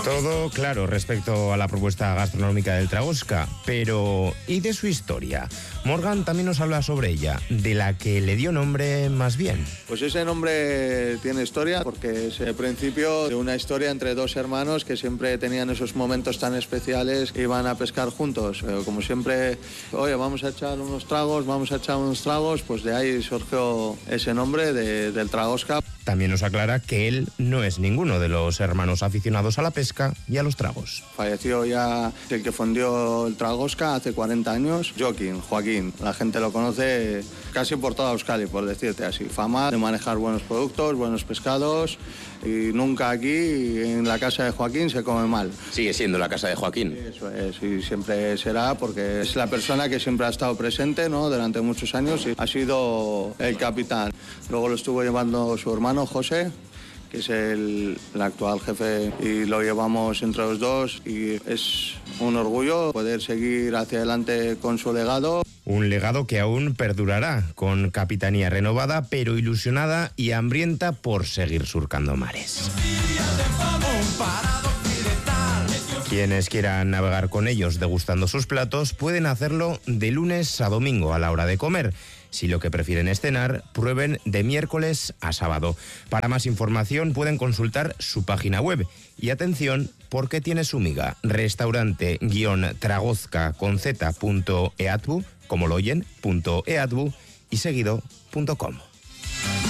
Todo claro respecto a la propuesta gastronómica del Tragoska, pero ¿y de su historia? Morgan también nos habla sobre ella, de la que le dio nombre más bien. Pues ese nombre tiene historia porque es el principio de una historia entre dos hermanos que siempre tenían esos momentos tan especiales que iban a pescar juntos. Como siempre, oye, vamos a echar unos tragos, pues de ahí surgió ese nombre del Tragoska. También nos aclara que él no es ninguno de los hermanos aficionados a la pesca y a los tragos. Falleció ya el que fundió el Tragoska hace 40 años, Joaquín. La gente lo conoce casi por toda Euskadi, por decirte así. Fama de manejar buenos productos, buenos pescados, y nunca aquí en la casa de Joaquín se come mal. Sigue siendo la casa de Joaquín. Eso es, y siempre será porque es la persona que siempre ha estado presente, ¿no? Durante muchos años y ha sido el capitán. Luego lo estuvo llevando su hermano José, que es el actual jefe, y lo llevamos entre los dos y es un orgullo poder seguir hacia adelante con su legado. Un legado que aún perdurará, con capitanía renovada, pero ilusionada y hambrienta por seguir surcando mares. Quienes quieran navegar con ellos degustando sus platos pueden hacerlo de lunes a domingo a la hora de comer. Si lo que prefieren es cenar, prueben de miércoles a sábado. Para más información pueden consultar su página web. Y atención, porque tiene su miga, restaurante-tragozka.eatbu, como lo oyen, .eatbu y seguido.com.